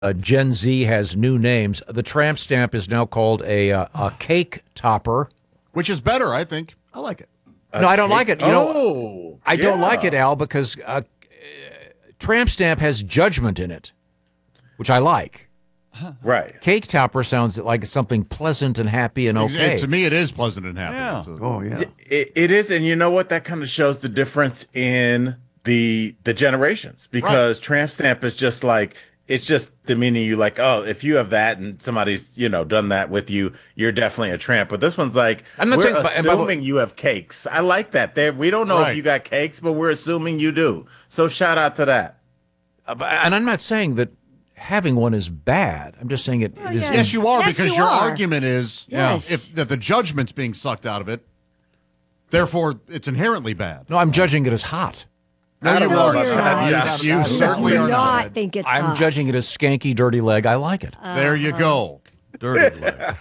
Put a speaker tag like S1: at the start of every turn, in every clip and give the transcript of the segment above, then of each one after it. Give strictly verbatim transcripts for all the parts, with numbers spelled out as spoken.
S1: uh, Gen Z has new names. The tramp stamp is now called a uh, a cake topper,
S2: which is better, I think. I like it.
S1: No, I don't like it. You know,
S3: oh,
S1: I don't
S3: yeah.
S1: like it, Al, because uh, tramp stamp has judgment in it, which I like.
S3: Right.
S1: Cake topper sounds like something pleasant and happy and okay.
S2: It, to me, it is pleasant and happy.
S3: Yeah.
S2: A,
S4: Oh, yeah.
S3: It, it is, and you know what? That kind of shows the difference in the the generations, because right. tramp stamp is just like, it's just demeaning you, like, oh, if you have that and somebody's, you know, done that with you, you're definitely a tramp. But this one's like, I'm not we're saying, assuming but, you have cakes. I like that. There, we don't know right. if you got cakes, but we're assuming you do. So shout out to that.
S1: Uh, and I'm not saying that having one is bad. I'm just saying it,
S2: oh,
S1: it is.
S2: Yes, yes you are,
S4: yes,
S2: because
S4: you
S2: your
S4: are.
S2: argument is
S4: yes.
S2: if that the judgment's being sucked out of it, therefore it's inherently bad.
S1: No, I'm judging it as hot.
S2: No, you
S4: no,
S2: are.
S4: You're not.
S2: Yes, you certainly
S4: do
S2: are
S4: not
S2: not.
S4: think it's
S1: I'm
S4: hot.
S1: judging it as skanky, dirty leg. I like it.
S4: Uh,
S2: there you go.
S1: Dirty leg.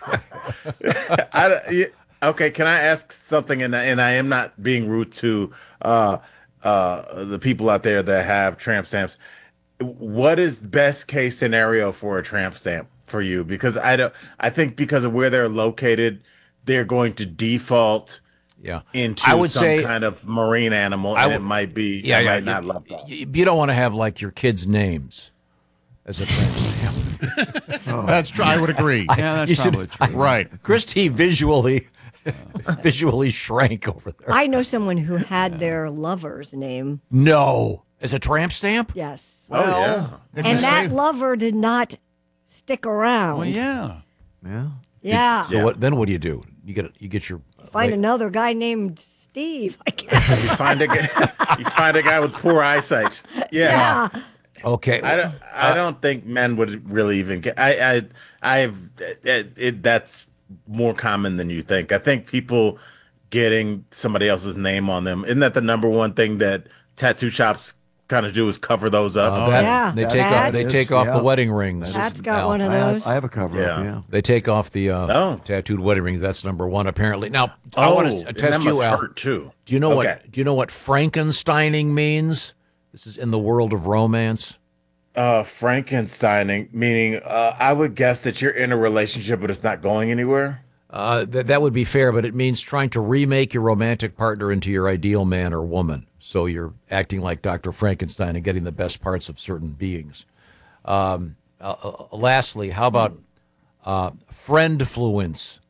S3: I, okay, can I ask something? And, and I am not being rude to uh, uh, the people out there that have tramp stamps. What is best case scenario for a tramp stamp for you? Because I don't. I think because of where they're located, they're going to default.
S1: Yeah,
S3: into
S1: I would
S3: some
S1: say,
S3: kind of marine animal,
S1: I
S3: and
S1: w-
S3: it might be.
S1: Yeah,
S3: I
S1: yeah,
S3: might not
S1: you,
S3: love that.
S1: You, you don't want to have like your kids' names as a tramp stamp.
S2: oh. That's true. I would agree.
S4: I, yeah, that's probably
S1: should,
S4: true.
S2: I, right,
S1: Christy visually. visually shrank over there.
S4: I know someone who had their lover's name.
S1: No. As a tramp stamp?
S4: Yes.
S3: Oh, yeah.
S4: And that lover did not stick around.
S1: Well, yeah.
S4: Yeah. Yeah.
S1: So what? Then what do you do? You get you get your
S4: find
S1: like,
S4: another guy named Steve. I guess.
S3: You find a guy. You find a guy with poor eyesight. Yeah.
S4: Yeah.
S1: Okay.
S3: I don't. I don't think men would really even get. I. I. I've. It, it, that's more common than you think. I think people getting somebody else's name on them, isn't that the number one thing that tattoo shops kind of do, is cover those up?
S1: Uh, that,
S4: yeah.
S1: They take off. They take off
S5: yeah.
S1: the wedding rings.
S4: Pat's got
S1: Al.
S4: one of
S5: I
S4: those.
S5: have, I have a cover
S3: Yeah.
S5: up, yeah.
S1: They take off the uh,
S3: Oh.
S1: tattooed wedding rings. That's number one, apparently. Now, I
S3: Oh,
S1: want
S3: and
S1: to
S3: that
S1: test
S3: must
S1: you, Al.
S3: hurt too.
S1: Do you know
S3: Okay.
S1: what? Do you know what Frankensteining means? This is in the world of romance.
S3: Uh, Frankensteining, meaning uh, I would guess that you're in a relationship, but it's not going anywhere.
S1: Uh, that that would be fair, but it means trying to remake your romantic partner into your ideal man or woman. So you're acting like Doctor Frankenstein and getting the best parts of certain beings. Um, uh, uh, lastly, how about uh, friendfluence?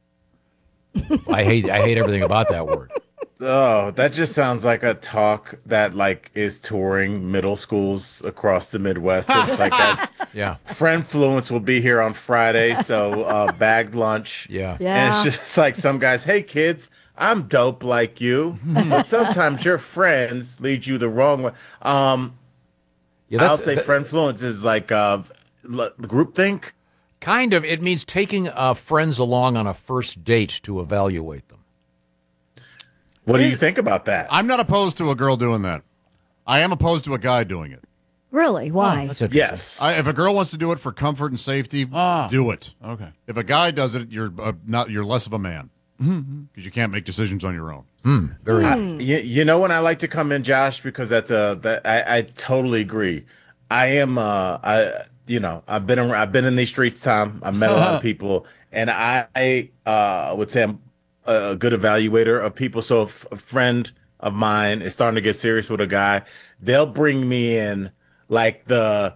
S1: I hate I hate everything about that word.
S3: Oh, that just sounds like a talk that like is touring middle schools across the Midwest. It's like that's
S1: Yeah.
S3: Friendfluence will be here on Friday, so uh, bagged lunch.
S1: Yeah.
S3: And
S4: Yeah.
S3: it's just like some guys, hey kids, I'm dope like you, but sometimes your friends lead you the wrong way. Um,
S1: Yeah,
S3: I'll
S1: that's,
S3: say
S1: that-
S3: friendfluence is like uh, l- groupthink.
S1: kind of. It means taking uh, friends along on a first date to evaluate them.
S3: What do you think about that?
S2: I'm not opposed to a girl doing that. I am opposed to a guy doing it.
S4: Really? Why?
S1: Oh, that's interesting.
S3: Yes.
S2: I, if a girl wants to do it for comfort and safety,
S4: Ah.
S2: do it.
S4: Okay.
S2: If a guy does it, you're uh, not. You're less of a man because you can't make decisions on your own.
S1: Mm, very.
S3: You, you know when I like to come in, Josh, because that's a that I, I totally agree. I am uh I you know I've been around, I've been in these streets, Tom. I've met a lot of people, and I, I uh would say I'm a good evaluator of people. So if a friend of mine is starting to get serious with a guy, they'll bring me in like the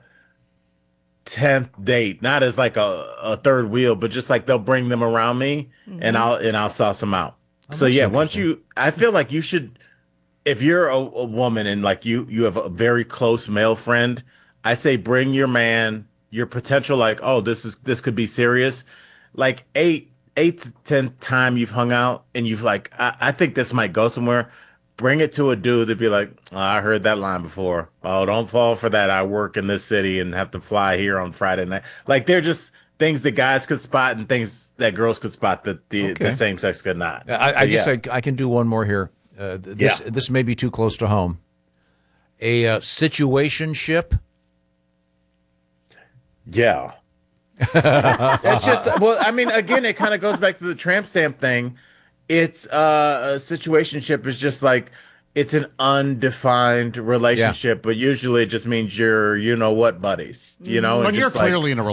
S3: tenth date, not as like a, a third wheel, but just like they'll bring them around me, and I'll and I'll sauce them out. So
S1: that's
S3: yeah, once you, I feel like you should, if you're a, a woman and like you you have a very close male friend, I say bring your man, your potential, like, oh, this is this could be serious. Like eight eight to ten time you've hung out and you've like, I, I think this might go somewhere. Bring it to a dude to be like, oh, I heard that line before. Oh, don't fall for that. I work in this city and have to fly here on Friday night. Like they're just things that guys could spot and things that girls could spot that the,
S1: Okay.
S3: the same sex could not.
S1: I, I
S3: So,
S1: guess
S3: yeah.
S1: I, I can do one more here. Uh, th- this
S3: Yeah.
S1: this may be too close to home. A uh, situationship.
S3: Yeah. It's just, well, I mean, again, it kind of goes back to the tramp stamp thing. It's uh, a situationship is just like it's an undefined relationship, but usually it just means you're, you know what, buddies. You know,
S2: When
S3: it's
S2: you're
S3: just like-
S2: clearly in a